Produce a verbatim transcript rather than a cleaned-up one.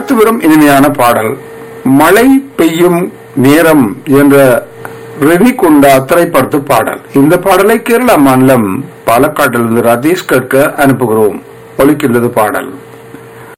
அடுத்து வரும் இனிமையான பாடல் மழை பெய்யும் நேரம் என்ற ரெனிகுண்டா திரைப்படத்து பாடல். இந்த பாடலை கேரள மாநிலம் பாலக்காட்டிலிருந்து ராஜேஷ் கேட்க அனுப்புகிறோம். ஒலிக்கின்றது பாடல்.